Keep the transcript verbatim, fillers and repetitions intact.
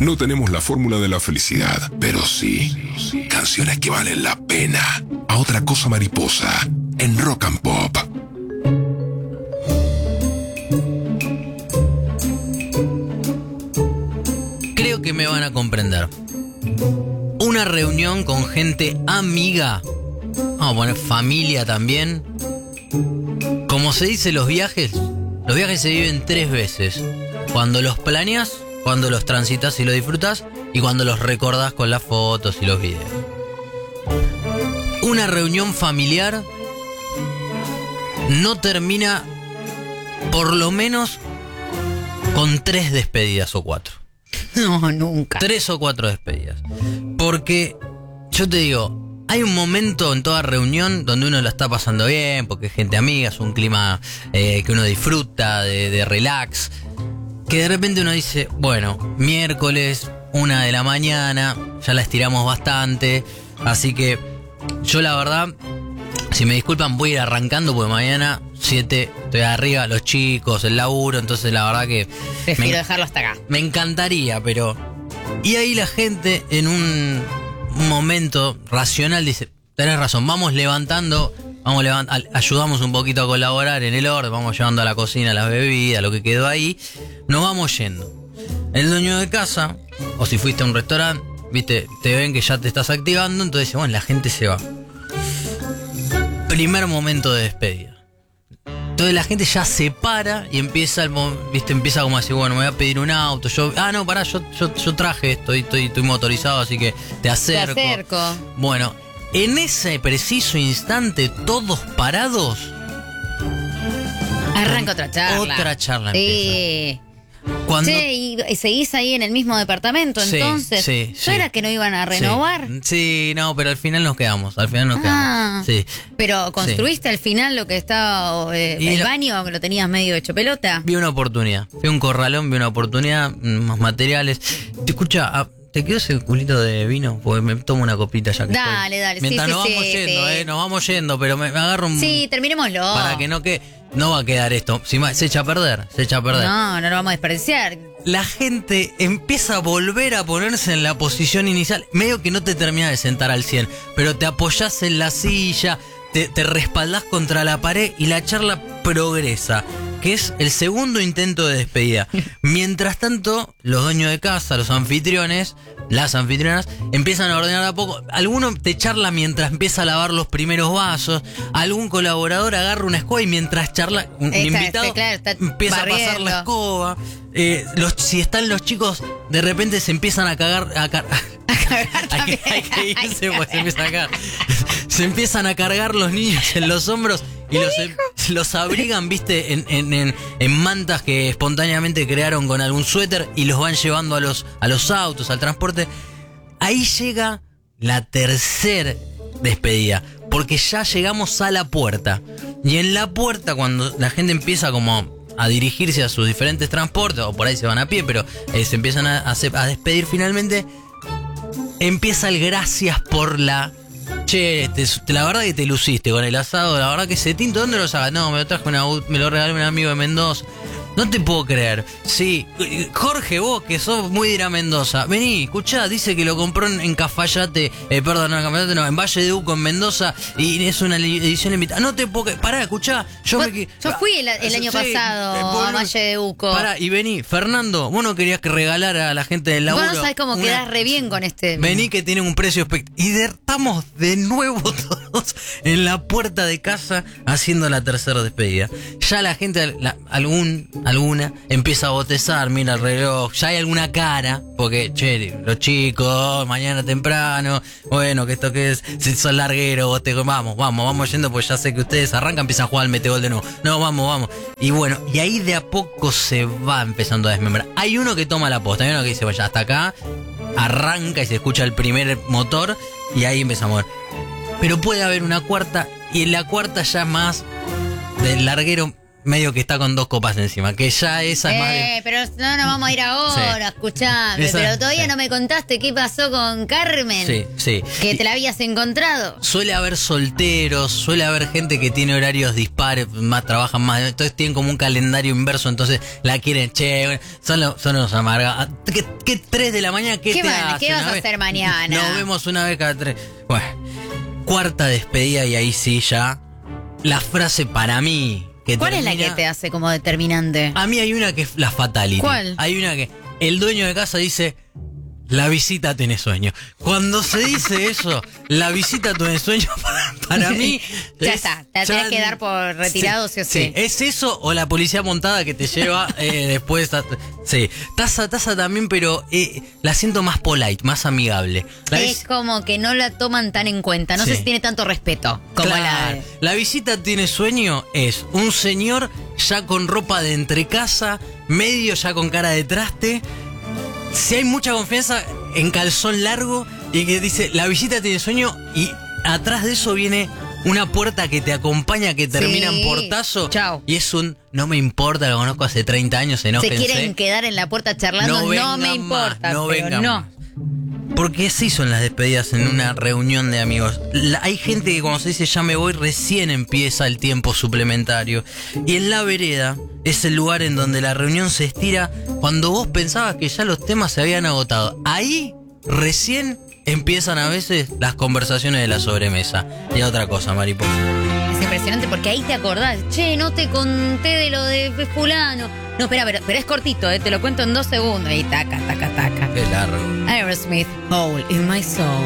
No tenemos la fórmula de la felicidad, pero sí canciones que valen la pena. A Otra Cosa Mariposa, en Rock and Pop. Creo que me van a comprender. Una reunión con gente amiga, vamos a poner familia también. Como se dice, los viajes, los viajes se viven tres veces. Cuando los planeas, cuando los transitas y los disfrutas, y cuando los recordás con las fotos y los videos. Una reunión familiar no termina por lo menos con tres despedidas o cuatro. No, nunca. Tres o cuatro despedidas. Porque, yo te digo, hay un momento en toda reunión donde uno la está pasando bien, porque es gente amiga, es un clima eh, que uno disfruta, de, de relax, que de repente uno dice, bueno, miércoles, una de la mañana, ya la estiramos bastante, así que yo la verdad, si me disculpan, voy a ir arrancando porque mañana siete estoy arriba, los chicos, el laburo, entonces la verdad que prefiero me, dejarlo hasta acá. Me encantaría, pero... Y ahí la gente en un momento racional dice, tenés razón, vamos levantando, vamos levant- ayudamos un poquito a colaborar en el orden, vamos llevando a la cocina las bebidas, lo que quedó ahí, nos vamos yendo. El dueño de casa, o si fuiste a un restaurante, viste, te ven que ya te estás activando, entonces bueno, la gente se va. Primer momento de despedida. Entonces la gente ya se para y empieza el, viste, empieza como a decir, bueno, me voy a pedir un auto. Yo, ah, no, pará, yo, yo, yo traje esto, estoy, estoy motorizado, así que te acerco. Te acerco. Bueno, en ese preciso instante, todos parados. Arranca otra charla. Otra charla sí. empieza. Cuando... Che, y, y seguís ahí en el mismo departamento, sí, entonces. Sí, ¿No sí. era que no iban a renovar? Sí. sí, no, pero al final nos quedamos. Al final nos Ah, quedamos. Sí. Pero construiste sí. al final lo que estaba. Eh, el lo... baño, que lo tenías medio hecho pelota. Vi una oportunidad. Vi un corralón, vi una oportunidad, más materiales. Te escucha. A... ¿Te quedó ese culito de vino? Porque me tomo una copita ya que Dale, estoy. dale. Mientras sí, nos sí, vamos sí, yendo, sí. eh, nos vamos yendo, pero me, me agarro un... Sí, terminémoslo. Para que no que... No va a quedar esto. Si se echa a perder, se echa a perder. No, no lo vamos a desperdiciar. La gente empieza a volver a ponerse en la posición inicial. Medio que no te termina de sentar al cien, pero te apoyás en la silla, te, te respaldás contra la pared y la charla progresa, que es el segundo intento de despedida. Mientras tanto, los dueños de casa, los anfitriones, las anfitrionas, empiezan a ordenar de a poco. Alguno te charla mientras empieza a lavar los primeros vasos. Algún colaborador agarra una escoba y mientras charla, un está, invitado está, claro, está empieza barriendo. a pasar la escoba. Eh, los, si están los chicos, de repente se empiezan a cagar. A, car- a cagar hay, que, hay que irse porque se empiezan a cagar. Se empiezan a cargar los niños en los hombros y los, los abrigan, viste, en, en, en, en mantas que espontáneamente crearon con algún suéter y los van llevando a los, a los autos, al transporte. Ahí llega la tercer despedida, porque ya llegamos a la puerta. Y en la puerta, cuando la gente empieza como a dirigirse a sus diferentes transportes, o por ahí se van a pie, pero eh, se empiezan a, a, a despedir finalmente, empieza el gracias por la... Che, te, te, la verdad que te luciste con el asado, la verdad que ese tinto, ¿dónde lo sacas? No, me lo trajo una, me lo regaló un amigo de Mendoza. No te puedo creer. Sí, Jorge, vos que sos muy de ir a Mendoza, vení, escuchá, dice que lo compró en, en Cafayate, eh, perdón, no en Cafayate, no, en Valle de Uco, en Mendoza, y es una edición limitada. No te puedo creer. Pará, escuchá. Yo, vos, me, yo fui el, el año sí, pasado eh, a Valle de Uco. Pará, y vení, Fernando, vos no querías que regalara a la gente del laburo. Vos no sabés cómo una... quedás re bien con este. Vení que tiene un precio espectacular. Y de, estamos de nuevo todos en la puerta de casa haciendo la tercera despedida. Ya la gente, la, algún... alguna empieza a botezar, mira el reloj, ya hay alguna cara, porque che, los chicos, mañana temprano, bueno, que esto que es, si sos larguero, vos te, vamos, vamos, vamos yendo, pues ya sé que ustedes arrancan, empiezan a jugar al metegol de nuevo, no, vamos, vamos, y bueno, y ahí de a poco se va empezando a desmembrar. Hay uno que toma la posta, hay uno que dice, vaya, hasta acá, arranca y se escucha el primer motor, y ahí empieza a mover. Pero puede haber una cuarta, y en la cuarta ya más del larguero medio que está con dos copas encima, que ya esa es eh, más de... pero no nos vamos a ir ahora, Sí. escuchame. Esa- Pero todavía sí. no me contaste qué pasó con Carmen. Sí, sí. Que te la habías encontrado. Suele haber solteros, suele haber gente que tiene horarios dispares, más trabajan más, entonces tienen como un calendario inverso, entonces la quieren, che, bueno, son los, son los amargados. ¿Qué, qué tres de la mañana? ¿Qué, ¿Qué te van- hacen? qué vas a ver, hacer mañana? Nos vemos una vez cada tres. Bueno, cuarta despedida y ahí sí ya la frase para mí que ¿Cuál es la termina- que te hace como determinante? A mí hay una que es la fatality. ¿Cuál? Hay una que el dueño de casa dice, la visita tiene sueño. Cuando se dice eso, la visita tiene sueño, para, para mí... Ya es- está, te ya- tenés que dar por retirado, sí o sí. ¿Es eso o la policía montada que te lleva eh, después? A, sí, taza, taza también, pero eh, la siento más polite, más amigable. La Es vis- como que no la toman tan en cuenta. No sé Sí. si tiene tanto respeto como la Claro. de... La visita tiene sueño es un señor ya con ropa de entrecasa, medio ya con cara de traste. Si hay mucha confianza en calzón largo y que dice la visita tiene sueño y atrás de eso viene una puerta que te acompaña que termina Sí. en portazo. Chao. Y es un no me importa, lo conozco hace treinta años, enójense. Se quieren quedar en la puerta charlando, no, vengan me más, importa. no pero vengan no. más. Porque así son las despedidas en una reunión de amigos. La- hay gente que cuando se dice ya me voy, recién empieza el tiempo suplementario. Y en la vereda es el lugar en donde la reunión se estira cuando vos pensabas que ya los temas se habían agotado. Ahí recién empiezan a veces las conversaciones de la sobremesa. Y otra cosa, mariposa. Es impresionante porque ahí te acordás. Che, no te conté de lo de fulano. No, espera, pero, pero es cortito, ¿eh? Te lo cuento en dos segundos. Y taca, taca, taca. Qué largo. Aerosmith, Hole in My Soul.